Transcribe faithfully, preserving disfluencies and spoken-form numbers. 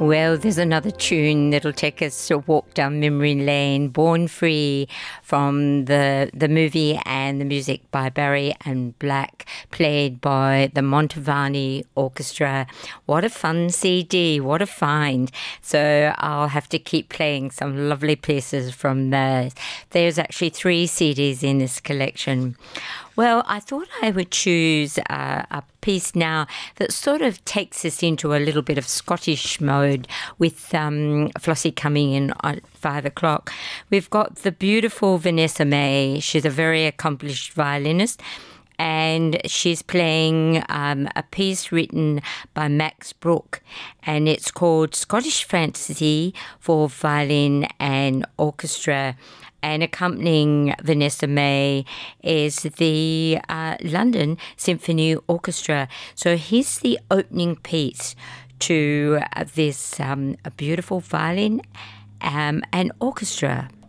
Well, there's another tune that'll take us to walk down memory lane, Born Free, from the the movie and the music by Barry and Black, played by the Montevani Orchestra. What a fun C D, what a find. So I'll have to keep playing some lovely pieces from there. There's actually three C Ds in this collection. Well, I thought I would choose uh, a piece now that sort of takes us into a little bit of Scottish mode with um, Flossie coming in at five o'clock. We've got the beautiful Vanessa May. She's a very accomplished violinist, and she's playing um, a piece written by Max Brook, and it's called Scottish Fantasy for Violin and Orchestra. And accompanying Vanessa May is the uh, London Symphony Orchestra. So here's the opening piece to uh, this um, a beautiful violin um, and orchestra.